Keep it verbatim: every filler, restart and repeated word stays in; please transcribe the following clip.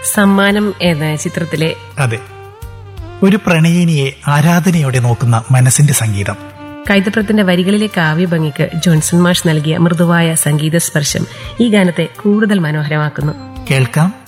സമ്മാനം എന്ന ചിത്രത്തിലെ അതെ, ഒരു പ്രണയിനിയെ ആരാധനയോടെ നോക്കുന്ന മനസ്സിന്റെ സംഗീതം. കൈതപ്രത്തിന്റെ വരികളിലെ കാവ്യഭംഗിക്ക് ജോൺസൺ മാഷ് നൽകിയ മൃദുവായ സംഗീത സ്പർശം ഈ ഗാനത്തെ കൂടുതൽ മനോഹരമാക്കുന്നു. കേൾക്കാം